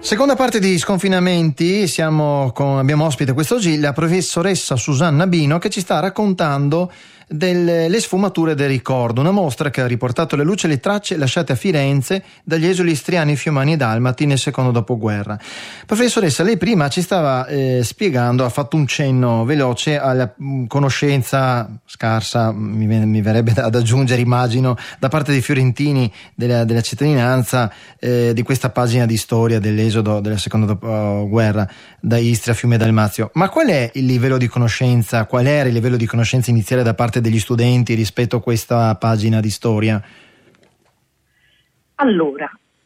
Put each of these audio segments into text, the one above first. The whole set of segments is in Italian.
Seconda parte di Sconfinamenti, abbiamo ospite quest'oggi la professoressa Susanna Bino, che ci sta raccontando le sfumature del ricordo, una mostra che ha riportato alle luci le tracce lasciate a Firenze dagli esuli istriani, fiumani e dalmati nel secondo dopoguerra. Professoressa, lei prima ci stava spiegando, ha fatto un cenno veloce alla conoscenza scarsa, mi verrebbe ad aggiungere, immagino, da parte dei fiorentini della cittadinanza di questa pagina di storia dell'esodo della seconda dopoguerra da Istria, Fiume e Dalmazio. Ma qual è il livello di conoscenza, qual era il livello di conoscenza iniziale da parte degli studenti rispetto a questa pagina di storia? Allora,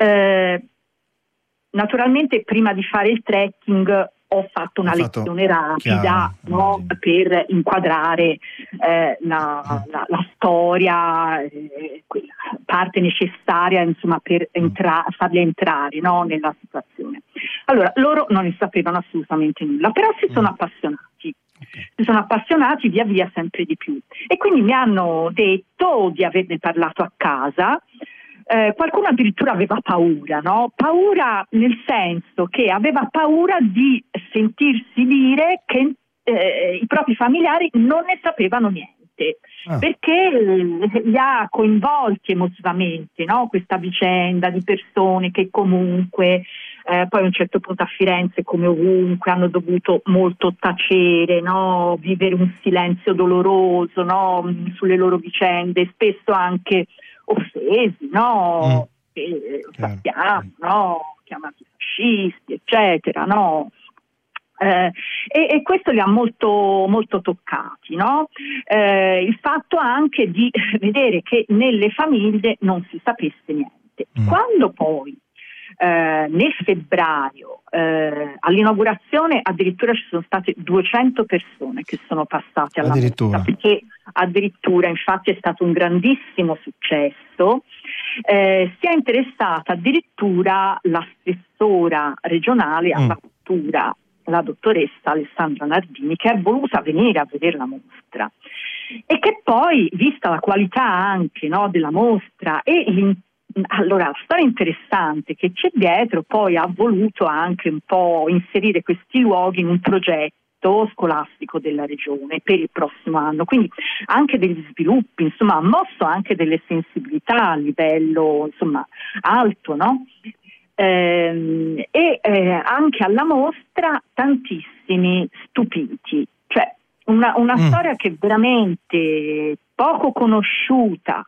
naturalmente prima di fare il trekking ho fatto una lezione rapida, no, per inquadrare la storia, quella parte necessaria, insomma, per farli entrare, no, nella situazione. Allora, loro non ne sapevano assolutamente nulla, però si sono appassionati. Si sono appassionati via via sempre di più e quindi mi hanno detto di averne parlato a casa. Qualcuno addirittura aveva paura, no? Paura nel senso che aveva paura di sentirsi dire che i propri familiari non ne sapevano niente, perché li ha coinvolti emotivamente, no? Questa vicenda di persone che comunque poi a un certo punto a Firenze, come ovunque, hanno dovuto molto tacere, no? Vivere un silenzio doloroso, no? Sulle loro vicende, spesso anche offesi, no? Sappiamo, no? Chiamati fascisti, eccetera, no? E questo li ha molto, molto toccati, no? Il fatto anche di vedere che nelle famiglie non si sapesse niente. Quando poi nel febbraio all'inaugurazione addirittura ci sono state 200 persone che sono passate alla mostra, perché addirittura, infatti, è stato un grandissimo successo. Si è interessata addirittura l'assessora regionale alla cultura, la dottoressa Alessandra Nardini, che è voluta venire a vedere la mostra e che poi, vista la qualità anche, no, della mostra e allora, la storia interessante che c'è dietro, poi ha voluto anche un po' inserire questi luoghi in un progetto scolastico della regione per il prossimo anno, quindi anche degli sviluppi, insomma, ha mosso anche delle sensibilità a livello, insomma, alto, no? Anche alla mostra tantissimi stupiti, cioè una storia che è veramente poco conosciuta,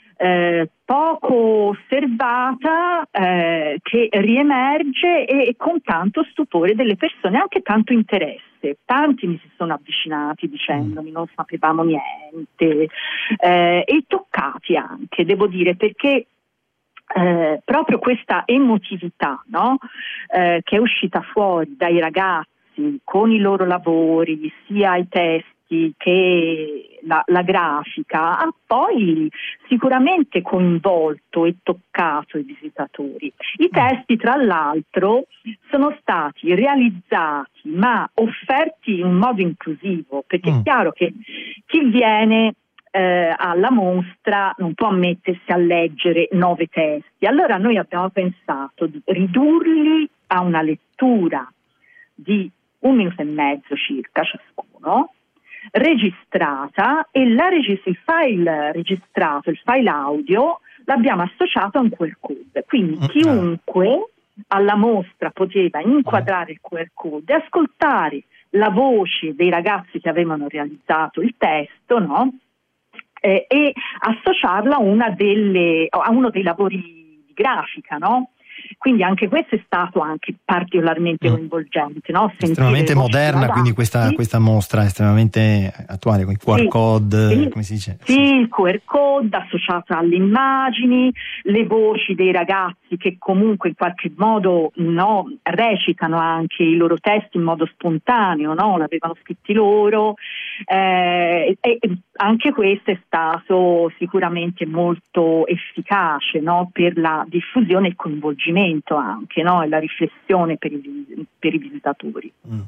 poco osservata, che riemerge e con tanto stupore delle persone, anche tanto interesse. Tanti mi si sono avvicinati dicendomi non sapevamo niente, e toccati anche, devo dire, perché proprio questa emotività, no? Che è uscita fuori dai ragazzi con i loro lavori, sia i testi che la grafica, ha poi sicuramente coinvolto e toccato i visitatori. I testi, tra l'altro, sono stati realizzati ma offerti in modo inclusivo, perché è chiaro che chi viene alla mostra non può mettersi a leggere 9 testi. Allora noi abbiamo pensato di ridurli a una lettura di 1 minuto e mezzo circa ciascuno, registrata, e il file registrato, il file audio, l'abbiamo associato a un QR code. Quindi chiunque alla mostra poteva inquadrare il QR code, ascoltare la voce dei ragazzi che avevano realizzato il testo, no? E associarla a uno dei lavori di grafica, no? Quindi anche questo è stato anche particolarmente coinvolgente, no? Estremamente moderna, quindi questa mostra estremamente attuale, con i QR code, come si dice? Sì, il QR code associato alle immagini, le voci dei ragazzi che comunque in qualche modo, no, recitano anche i loro testi in modo spontaneo, no? L'avevano scritti loro, e anche questo è stato sicuramente molto efficace, no? Per la diffusione e il coinvolgimento anche, no? E la riflessione per i visitatori.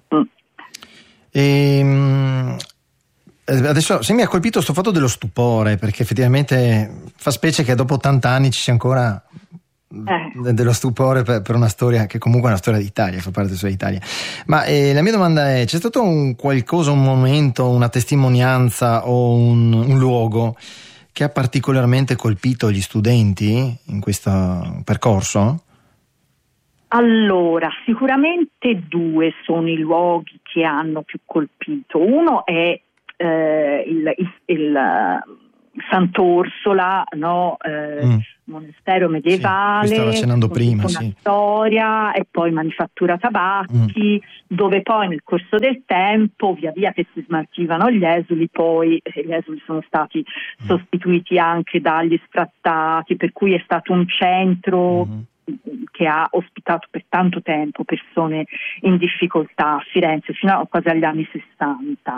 Adesso se mi ha colpito sto fatto dello stupore, perché effettivamente fa specie che dopo 80 anni ci sia ancora dello stupore per una storia che comunque è una storia d'Italia, fa parte della storia d'Italia. Ma la mia domanda è: c'è stato un momento, una testimonianza o un luogo che ha particolarmente colpito gli studenti in questo percorso? Allora, sicuramente due sono i luoghi che hanno più colpito. Uno è il Sant'Orsola, no? Monastero medievale, sì, stavo accennando prima, una storia, e poi Manifattura Tabacchi, dove poi nel corso del tempo, via via che si smaltivano gli esuli, poi gli esuli sono stati sostituiti anche dagli sfrattati, per cui è stato un centro che ha ospitato per tanto tempo persone in difficoltà a Firenze fino a quasi agli anni 60.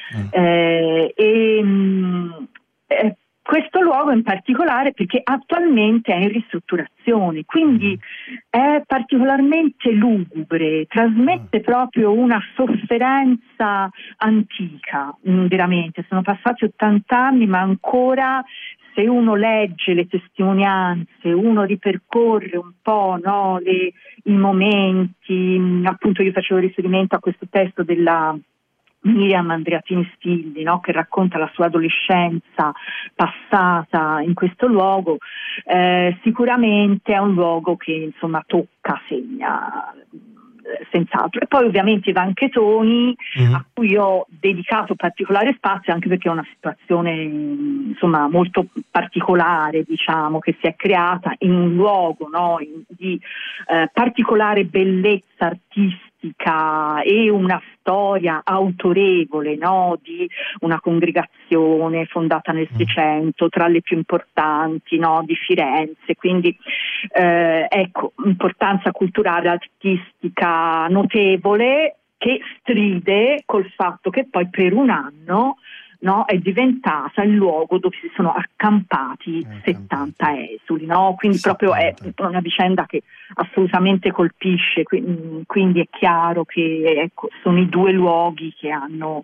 Questo luogo in particolare perché attualmente è in ristrutturazione, quindi è particolarmente lugubre, trasmette proprio una sofferenza antica, veramente. Sono passati 80 anni, ma ancora, se uno legge le testimonianze, uno ripercorre un po', no, i momenti. Appunto, io facevo riferimento a questo testo della Miriam Andreatini Stilli, no, che racconta la sua adolescenza passata in questo luogo. Sicuramente è un luogo che, insomma, tocca, segna, senz'altro. E poi ovviamente i Vanchetoni, a cui ho dedicato particolare spazio, anche perché è una situazione, insomma, molto particolare, diciamo, che si è creata in un luogo, no, di particolare bellezza artistica e una storia autorevole, no, di una congregazione fondata nel Seicento, tra le più importanti, no, di Firenze. Quindi ecco, importanza culturale, artistica notevole, che stride col fatto che poi per un anno, no, è diventata il luogo dove si sono accampati 70 esuli, no? Quindi 70. Proprio è una vicenda che assolutamente colpisce, quindi è chiaro che, ecco, sono i due luoghi che hanno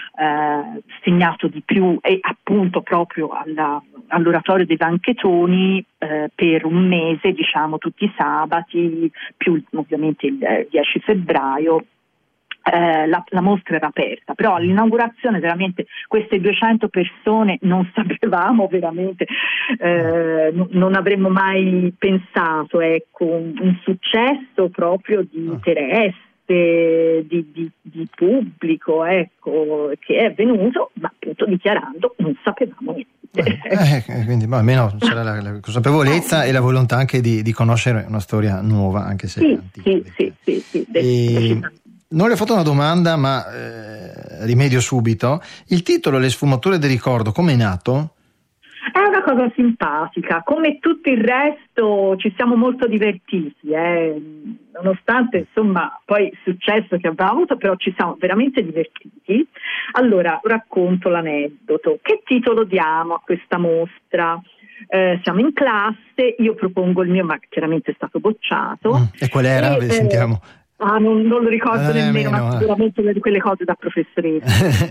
segnato di più, e appunto proprio all'oratorio dei Vanchetoni per un mese, diciamo, tutti i sabati, più ovviamente il 10 febbraio. La mostra era aperta, però all'inaugurazione veramente queste 200 persone non sapevamo veramente, non avremmo mai pensato, ecco, un successo proprio di interesse, di pubblico, ecco, che è venuto, ma appunto dichiarando non sapevamo niente. Quindi almeno c'era la consapevolezza e la volontà anche di conoscere una storia nuova, anche se antica. Sì. Non le ho fatto una domanda, ma rimedio subito. Il titolo Le sfumature del ricordo, come è nato? È una cosa simpatica, come tutto il resto ci siamo molto divertiti, nonostante, insomma, poi il successo che abbiamo avuto, però ci siamo veramente divertiti. Allora, racconto l'aneddoto. Che titolo diamo a questa mostra? Siamo in classe, io propongo il mio, ma chiaramente è stato bocciato. E qual era? Sentiamo. Non lo ricordo nemmeno, ma sicuramente una di quelle cose da professoressa.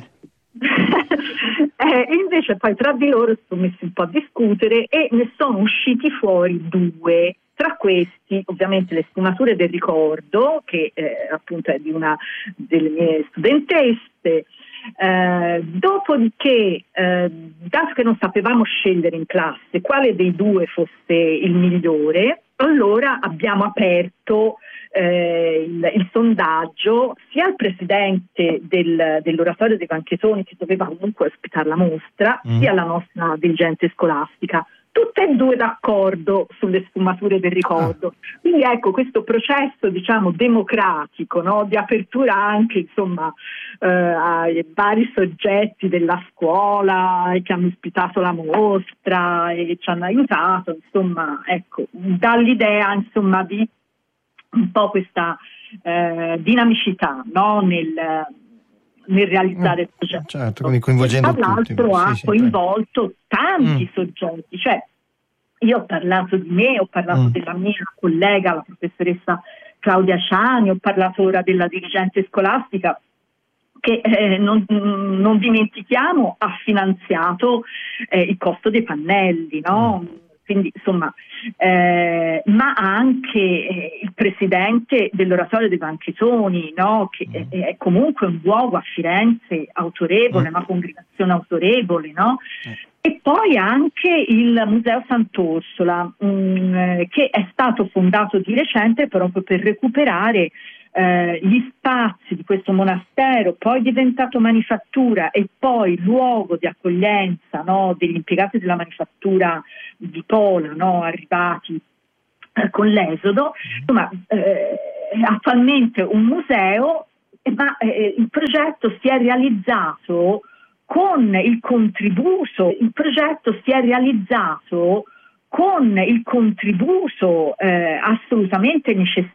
Invece poi tra di loro sono messi un po' a discutere e ne sono usciti fuori due. Tra questi, ovviamente, Le sfumature del ricordo, che appunto è di una delle mie studentesse. Dopodiché, dato che non sapevamo scegliere in classe quale dei due fosse il migliore, allora abbiamo aperto il sondaggio sia al presidente dell'oratorio dei Vanchetoni, che doveva comunque ospitare la mostra, sia alla nostra dirigente scolastica, tutte e due d'accordo sulle sfumature del ricordo. Quindi ecco, questo processo, diciamo, democratico, no, di apertura anche, insomma, ai vari soggetti della scuola che hanno ospitato la mostra e ci hanno aiutato, insomma, ecco, dall'idea, insomma, di un po' questa dinamicità, no, nel realizzare il progetto. Certo, quindi coinvolgendo tutti. Tra l'altro ha coinvolto tanti soggetti, cioè io ho parlato di me, ho parlato della mia collega, la professoressa Claudia Ciani, ho parlato ora della dirigente scolastica che non dimentichiamo ha finanziato il costo dei pannelli, no? quindi insomma, ma anche il presidente dell'Oratorio dei Banchesoni, no? Che è comunque un luogo a Firenze autorevole, una congregazione autorevole, no? E poi anche il Museo Sant'Orsola, che è stato fondato di recente proprio per recuperare gli spazi di questo monastero, poi diventato manifattura e poi luogo di accoglienza, no, degli impiegati della manifattura di Pola, no, arrivati con l'esodo. Insomma, attualmente un museo, ma il progetto si è realizzato con il contributo assolutamente necessario